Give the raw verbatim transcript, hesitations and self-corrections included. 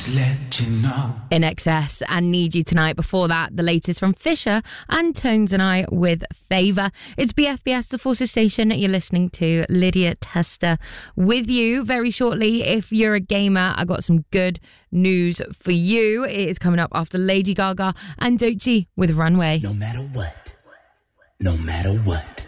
to let you know. In Excess and Need You Tonight. Before that, the latest from Fisher and Tones and I with Favour. It's B F B S, the Forces Station. You're listening to Lydia Tester with you. Very shortly, if you're a gamer, I got some good news for you. It is coming up after Lady Gaga and Doechii with Runway. No matter what, no matter what,